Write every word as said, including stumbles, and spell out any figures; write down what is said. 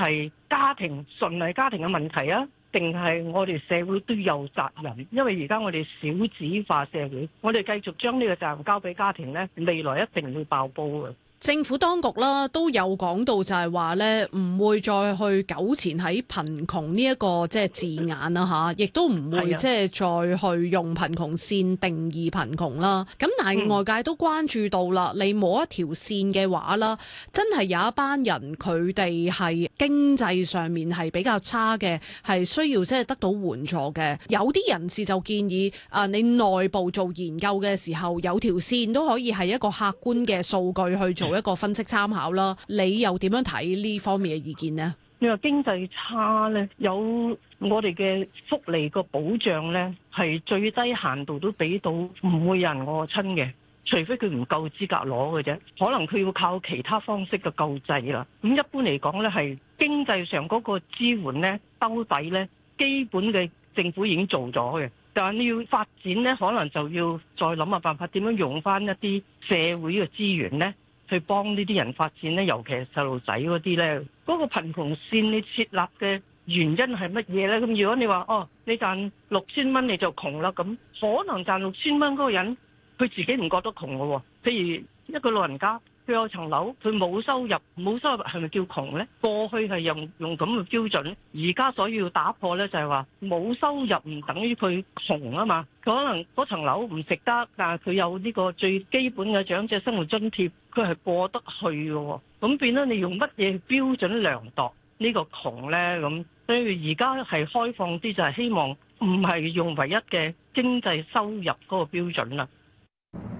係家庭純係家庭嘅問題啊，定係我哋社會都有責任？因為而家我哋少子化社會，我哋繼續將呢個責任交俾家庭呢，未來一定會爆煲嘅。 政府當局啦都有講到就係話咧，唔會再去糾纏喺貧窮呢一個即係字眼啦嚇，亦都唔會即係再去用貧窮線定義貧窮啦。咁但係外界都關注到啦，你冇一條線嘅話啦，真係有一班人佢哋係經濟上面係比較差嘅，係需要即係得到援助嘅。有啲人士就建議啊，你內部做研究嘅時候有條線都可以係一個客觀嘅數據去做一個分析參考啦，你又點樣睇呢方面嘅意見呢？ 你話經濟差呢，有我哋嘅福利個保障呢，係最低限度都俾到唔會有人餓親嘅，除非佢唔夠資格攞嘅啫，可能佢要靠其他方式嘅救濟啦。咁一般嚟講呢，係經濟上嗰個支援呢，兜底呢，基本嘅政府已經做咗嘅，但係你要發展呢，可能就要再諗下辦法，點樣用翻一啲社會嘅資源呢，去幫呢啲人發展咧，尤其係細路仔嗰啲咧，嗰個貧窮線你設立嘅原因係乜嘢咧？咁如果你話哦，你賺六千蚊你就窮啦，咁可能賺六千蚊嗰個人佢自己唔覺得窮嘅喎。譬如一個老人家，佢有層樓，佢冇收入，冇收入係咪叫窮咧？過去係用用咁嘅標準，而家所要打破咧就係話冇收入唔等於佢窮啊嘛。佢可能嗰層樓唔值得，但係佢有呢個最基本嘅長者生活津貼，佢係過得去嘅喎。咁變咗你用乜嘢標準量度呢個窮咧？咁所以而家係開放啲，就係希望唔係用唯一嘅經濟收入嗰個標準啦。